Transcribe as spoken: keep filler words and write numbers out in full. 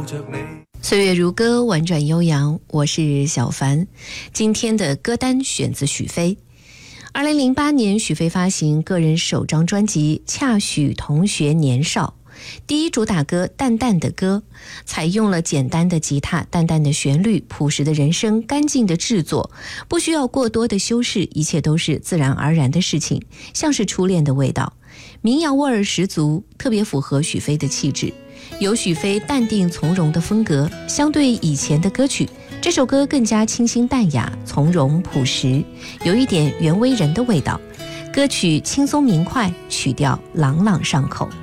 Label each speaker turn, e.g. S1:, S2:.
S1: 岁月如歌，婉转悠扬，我是小凡。今天的歌单选自许飞。二零零八年，许飞发行个人首张专辑《恰许同学年少》，第一主打歌《淡淡的歌》采用了简单的吉他、淡淡的旋律、朴实的人声、干净的制作，不需要过多的修饰，一切都是自然而然的事情，像是初恋的味道，民谣味儿十足，特别符合许飞的气质。有许飞淡定从容的风格，相对以前的歌曲，这首歌更加清新淡雅、从容朴实，有一点袁惟仁的味道。歌曲轻松明快，曲调朗朗上口。